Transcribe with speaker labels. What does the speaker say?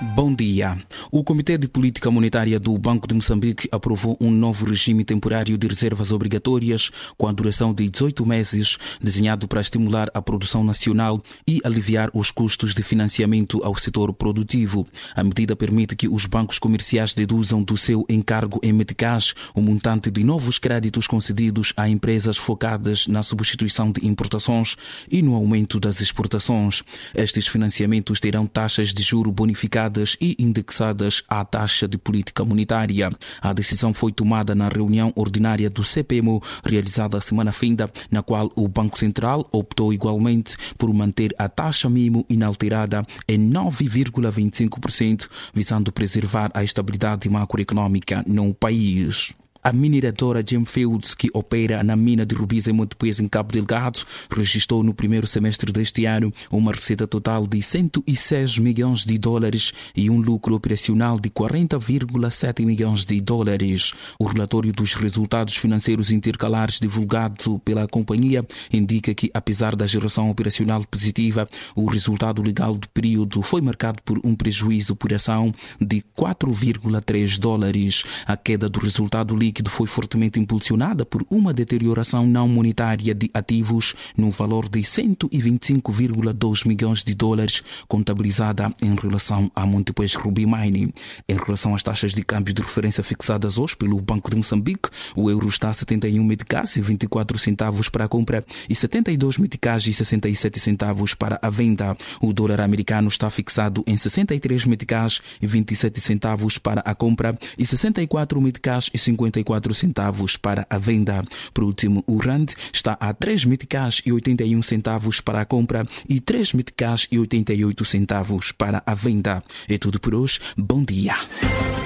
Speaker 1: Bom dia. O Comitê de Política Monetária do Banco de Moçambique aprovou um novo regime temporário de reservas obrigatórias com a duração de 18 meses, desenhado para estimular a produção nacional e aliviar os custos de financiamento ao setor produtivo. A medida permite que os bancos comerciais deduzam do seu encargo em meticais o montante de novos créditos concedidos a empresas focadas na substituição de importações e no aumento das exportações. Estes financiamentos terão taxas de juro bonificadas e indexadas à taxa de política monetária. A decisão foi tomada na reunião ordinária do CPMO, realizada a semana finda, na qual o Banco Central optou igualmente por manter a taxa mínima inalterada em 9,25%, visando preservar a estabilidade macroeconómica no país. A mineradora Gemfields, que opera na mina de rubis em Montepuez, em Cabo Delgado, registrou no primeiro semestre deste ano uma receita total de 106 milhões de dólares e um lucro operacional de 40,7 milhões de dólares. O relatório dos resultados financeiros intercalares divulgado pela companhia indica que, apesar da geração operacional positiva, o resultado legal do período foi marcado por um prejuízo por ação de 4,3 dólares. A queda do resultado líquido foi fortemente impulsionada por uma deterioração não monetária de ativos no valor de 125,2 milhões de dólares, contabilizada em relação a Montepuez Ruby Mining. Em relação às taxas de câmbio de referência fixadas hoje pelo Banco de Moçambique, o euro está a 71 meticais e 24 centavos para a compra e 72 meticais e 67 centavos para a venda. O dólar americano está fixado em 63 meticais e 27 centavos para a compra e 64 meticais e 54 centavos para a venda. Por último, o rand está a 3 meticais e 81 centavos para a compra e 3 meticais e 88 centavos para a venda. É tudo por hoje. Bom dia.